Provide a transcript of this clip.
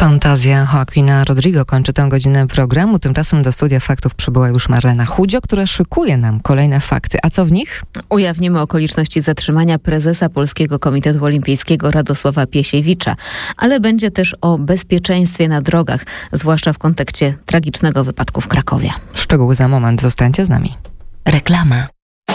Fantazja Joaquina Rodrigo kończy tę godzinę programu. Tymczasem do Studia Faktów przybyła już Marlena Chudzio, która szykuje nam kolejne fakty. A co w nich? Ujawnimy okoliczności zatrzymania prezesa Polskiego Komitetu Olimpijskiego Radosława Piesiewicza. Ale będzie też o bezpieczeństwie na drogach, zwłaszcza w kontekście tragicznego wypadku w Krakowie. Szczegóły za moment. Zostańcie z nami. Reklama.